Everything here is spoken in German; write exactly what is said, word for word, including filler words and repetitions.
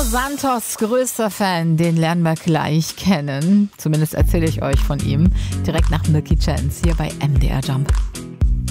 Santos, größter Fan, den lernen wir gleich kennen. Zumindest erzähle ich euch von ihm. Direkt nach Milky Chance hier bei M D R Jump.